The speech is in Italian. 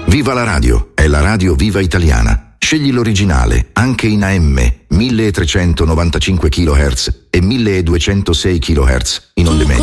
Viva la radio, è la radio Viva Italiana. Scegli l'originale, anche in AM, 1395 kHz e 1206 kHz in onde medie.